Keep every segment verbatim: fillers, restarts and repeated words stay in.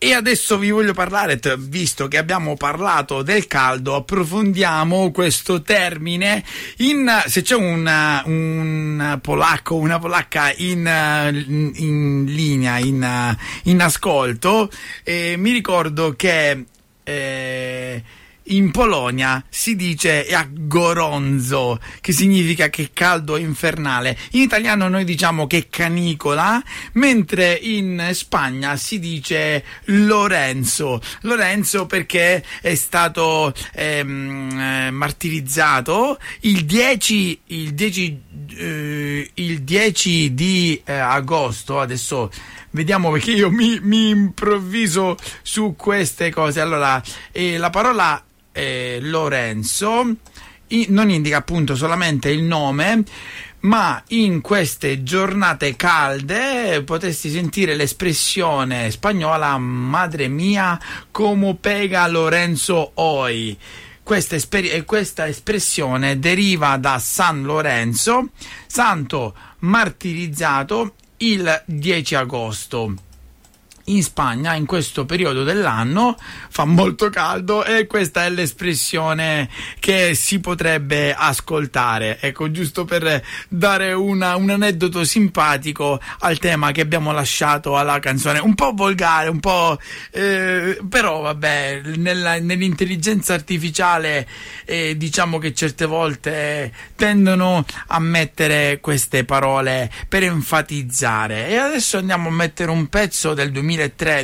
E adesso vi voglio parlare, visto che abbiamo parlato del caldo, approfondiamo questo termine. In, se c'è una, un polacco, una polacca in, in, in linea, in, in ascolto, eh, mi ricordo che eh, in Polonia si dice a goronzo, che significa che caldo infernale. In italiano noi diciamo che canicola, mentre in Spagna si dice Lorenzo. Lorenzo perché è stato ehm, martirizzato il dieci, il dieci, eh, il dieci di eh, agosto. Adesso vediamo, perché io mi, mi improvviso su queste cose. Allora, eh, la parola Eh, Lorenzo i, non indica appunto solamente il nome, ma in queste giornate calde potresti sentire l'espressione spagnola madre mia como pega Lorenzo hoy. Questa, esper- questa espressione deriva da San Lorenzo, santo martirizzato il dieci agosto. In Spagna in questo periodo dell'anno fa molto caldo e questa è l'espressione che si potrebbe ascoltare. Ecco, giusto per dare una, un aneddoto simpatico al tema che abbiamo lasciato alla canzone, un po' volgare, un po' eh, però vabbè, nella, nell'intelligenza artificiale eh, diciamo che certe volte tendono a mettere queste parole per enfatizzare. E adesso andiamo a mettere un pezzo del duemilatredici.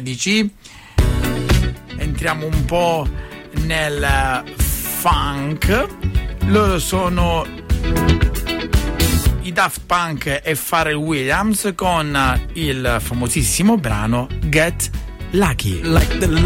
Entriamo un po' nel funk. Loro sono i Daft Punk e Pharrell Williams con il famosissimo brano Get Lucky. Like the